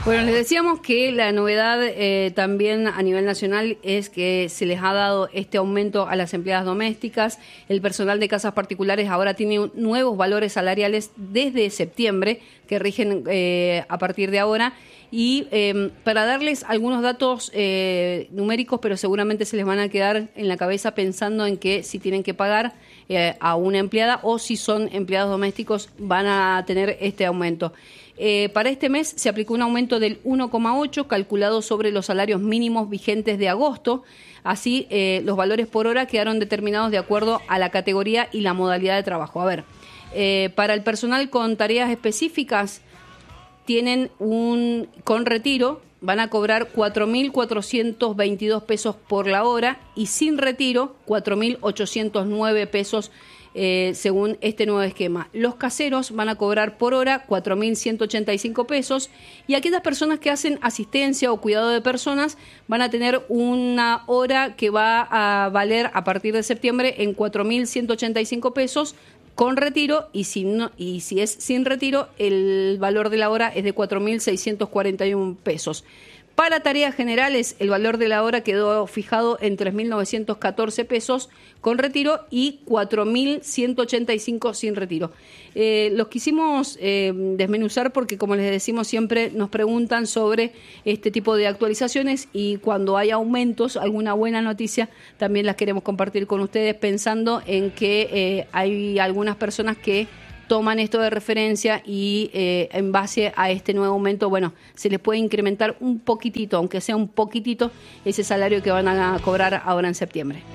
Bueno, les decíamos que la novedad también a nivel nacional es que se les ha dado este aumento a las empleadas domésticas. El personal de casas particulares ahora tiene nuevos valores salariales desde septiembre que rigen a partir de ahora. Y para darles algunos datos numéricos, pero seguramente se les van a quedar en la cabeza pensando en que si tienen que pagar a una empleada o si son empleados domésticos van a tener este aumento. Para este mes se aplicó un aumento del 1,8 calculado sobre los salarios mínimos vigentes de agosto. Así, los valores por hora quedaron determinados de acuerdo a la categoría y la modalidad de trabajo. A ver, para el personal con tareas específicas, tienen con retiro, van a cobrar 4.422 pesos por la hora y sin retiro, 4.809 pesos según este nuevo esquema. Los caseros van a cobrar por hora 4.185 pesos y aquellas personas que hacen asistencia o cuidado de personas van a tener una hora que va a valer a partir de septiembre en 4.185 pesos con retiro y si es sin retiro el valor de la hora es de 4.641 pesos. Para tareas generales, el valor de la hora quedó fijado en 3.914 pesos con retiro y 4.185 sin retiro. Los quisimos desmenuzar porque, como les decimos siempre, nos preguntan sobre este tipo de actualizaciones y cuando hay aumentos, alguna buena noticia, también las queremos compartir con ustedes pensando en que hay algunas personas que toman esto de referencia y en base a este nuevo aumento, bueno, se les puede incrementar un poquitito, aunque sea un poquitito, ese salario que van a cobrar ahora en septiembre.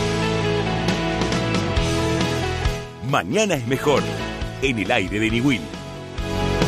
Mañana es mejor, en el aire de Niwil.